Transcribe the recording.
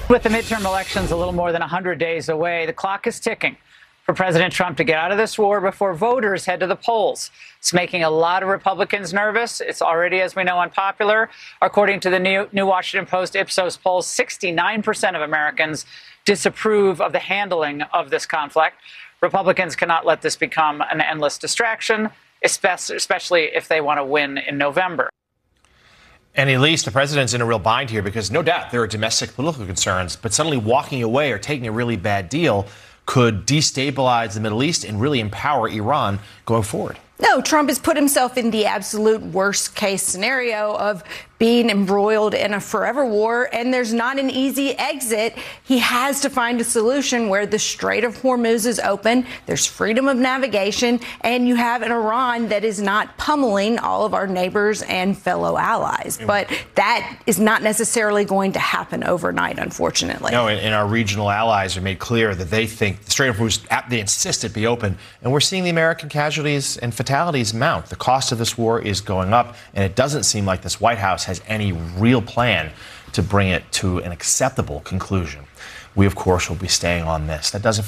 With the midterm elections a little more than 100 days away, the clock is ticking for President Trump to get out of this war before voters head to the polls. It's making a lot of Republicans nervous. It's already, as we know, unpopular. According to the new Washington Post Ipsos poll, 69% of Americans disapprove of the handling of this conflict. Republicans cannot let this become an endless distraction, especially if they want to win in November. And Elise, the president's in a real bind here because no doubt there are domestic political concerns, but suddenly walking away or taking a really bad deal could destabilize the Middle East and really empower Iran going forward. No, Trump has put himself in the absolute worst case scenario of being embroiled in a forever war, and there's not an easy exit. He has to find a solution where the Strait of Hormuz is open, there's freedom of navigation, and you have an Iran that is not pummeling all of our neighbors and fellow allies. But that is not necessarily going to happen overnight, unfortunately. No, and our regional allies are made clear that they think the Strait of Hormuz, they insist it be open, and we're seeing the American casualties and fatalities mount. The cost of this war is going up, and it doesn't seem like this White House has any real plan to bring it to an acceptable conclusion. We, of course, will be staying on this. That does it